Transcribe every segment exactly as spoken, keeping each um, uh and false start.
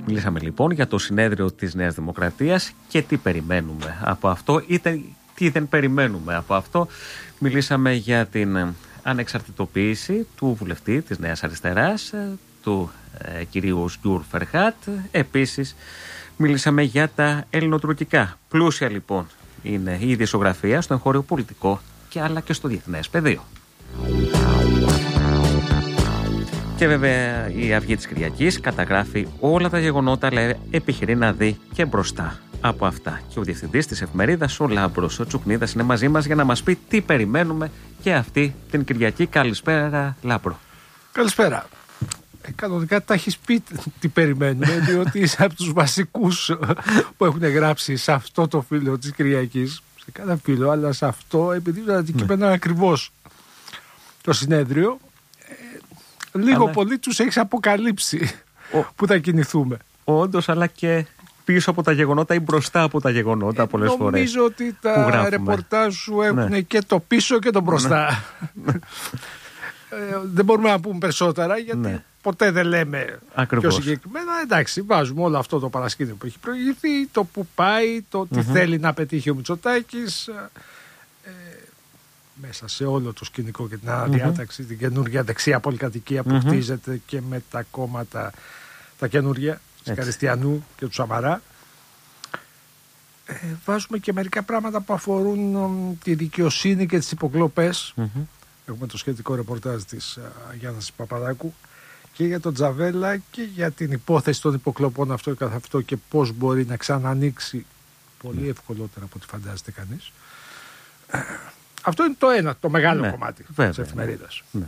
Μιλήσαμε λοιπόν για το συνέδριο της Νέας Δημοκρατίας και τι περιμένουμε από αυτό, είτε τι δεν περιμένουμε από αυτό. Μιλήσαμε για την ανεξαρτητοποίηση του βουλευτή της Νέας Αριστεράς, του ε, κυρίου Σγκιούρ Φερχάτ. Επίσης μιλήσαμε για τα ελληνοτουρκικά. Πλούσια λοιπόν είναι η ειδησιογραφία στο εγχώριο πολιτικό και αλλά και στο διεθνές πεδίο. Και βέβαια η Αυγή της Κυριακής καταγράφει όλα τα γεγονότα, αλλά επιχειρεί να δει και μπροστά από αυτά. Και ο διευθυντής της εφημερίδας, ο Λάμπρος ο Τσουκνίδας, είναι μαζί μας για να μας πει τι περιμένουμε και αυτή την Κυριακή. Καλησπέρα, Λάμπρο. Καλησπέρα. Ε, κανονικά τα έχεις πει τι περιμένουμε, διότι είσαι από τους βασικούς που έχουν γράψει σε αυτό το φύλλο της Κυριακής. Σε cada φύλλο, αλλά σε αυτό, επειδή το αντικείμενο είναι ακριβώς το συνέδριο, ε, λίγο αλλά... πολύ τους έχεις αποκαλύψει ο... που θα κινηθούμε. Όντως, αλλά και πίσω από τα γεγονότα ή μπροστά από τα γεγονότα ε, πολλές νομίζω φορές. Νομίζω ότι τα ρεπορτάζ σου έχουν ναι. και το πίσω και το μπροστά. Ναι. ε, δεν μπορούμε να πούμε περισσότερα, γιατί ναι. ποτέ δεν λέμε ακριβώς. πιο συγκεκριμένα. Εντάξει, βάζουμε όλο αυτό το παρασκήνιο που έχει προηγηθεί, το που πάει, το τι mm-hmm. θέλει να πετύχει ο Μητσοτάκης, ε, μέσα σε όλο το σκηνικό και την αναδιάταξη, mm-hmm. την καινούργια δεξιά πολυκατοικία που mm-hmm. χτίζεται και με τα κόμματα τα καινούργια, της Καριστιανού και του Σαμαρά. Ε, βάζουμε και μερικά πράγματα που αφορούν ε, τη δικαιοσύνη και τις υποκλοπές. Mm-hmm. Έχουμε το σχετικό ρεπορτάζ της uh, Γιάννας Παπαδάκου και για τον Τζαβέλα και για την υπόθεση των υποκλοπών αυτό και καθ' αυτό και πώς μπορεί να ξανανοίξει πολύ mm. ευκολότερα από ό,τι φαντάζεται κανείς. Ε, αυτό είναι το ένα, το μεγάλο ναι, κομμάτι βέβαια, της εφημερίδας. Ναι.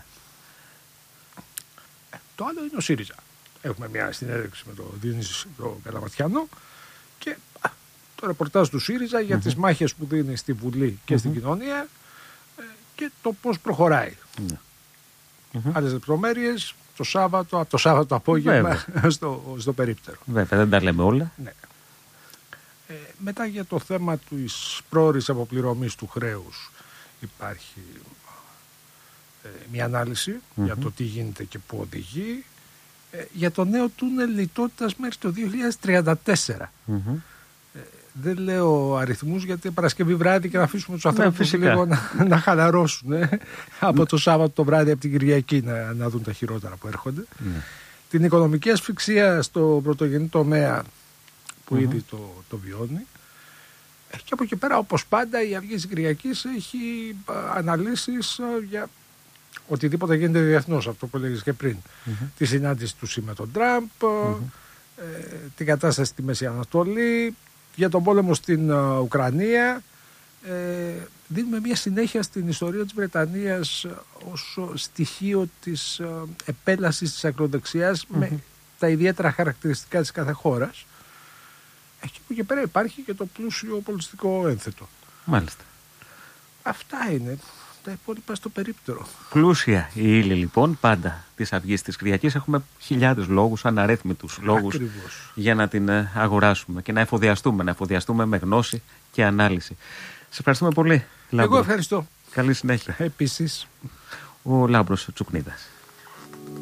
Ε, το άλλο είναι ο ΣΥΡΙΖΑ. Έχουμε μια συνέντευξη με τον Διονύση τον Καλαματιανό και α, το ρεπορτάζ του ΣΥΡΙΖΑ για mm-hmm. τις μάχες που δίνει στη Βουλή και mm-hmm. στην κοινωνία ε, και το πώς προχωράει. Mm-hmm. Άλλες λεπτομέρειες το Σάββατο, το Σάββατο το απόγευμα στο, στο περίπτερο. Βέβαια, δεν τα λέμε όλα. Ναι. Ε, μετά για το θέμα της πρόορης αποπληρωμής του χρέους υπάρχει ε, μια ανάλυση mm-hmm. για το τι γίνεται και πού οδηγεί. Ε, για το νέο τούνελ λιτότητας μέχρι το δύο χιλιάδες τριάντα τέσσερα. Mm-hmm. Ε, δεν λέω αριθμούς γιατί Παρασκευή βράδυ και να αφήσουμε τους ανθρώπους ναι, λίγο να, να χαλαρώσουν ε, από το Σάββατο το βράδυ από την Κυριακή να, να δουν τα χειρότερα που έρχονται. Mm-hmm. Την οικονομική ασφυξία στο πρωτογενή τομέα που mm-hmm. ήδη το, το βιώνει. Ε, και από εκεί πέρα, όπως πάντα, η Αυγή της Κυριακής έχει α, αναλύσεις α, για οτιδήποτε γίνεται διεθνώς, αυτό που έλεγες και πριν. Mm-hmm. Τη συνάντηση του ΣΥ με τον Τραμπ, mm-hmm. ε, την κατάσταση στη Μέση Ανατολή, για τον πόλεμο στην uh, Ουκρανία. Ε, δίνουμε μια συνέχεια στην ιστορία της Βρετανίας ως στοιχείο της uh, επέλασης της ακροδεξιάς mm-hmm. με τα ιδιαίτερα χαρακτηριστικά της κάθε χώρας. Ε, και από εκεί πέρα υπάρχει και το πλούσιο πολιτιστικό ένθετο. Μάλιστα. Αυτά είναι. Τα υπόλοιπα στο περίπτερο. Πλούσια η ύλη λοιπόν πάντα της Αυγής της Κυριακής. Έχουμε χιλιάδες λόγους, αναρρύθμιτους λόγους ακριβώς. Για να την αγοράσουμε και να εφοδιαστούμε, να εφοδιαστούμε με γνώση και ανάλυση. Σε ευχαριστούμε πολύ, Λάμπρο. Εγώ ευχαριστώ. Καλή συνέχεια. Επίσης. Ο Λάμπρος Τσουκνίδας.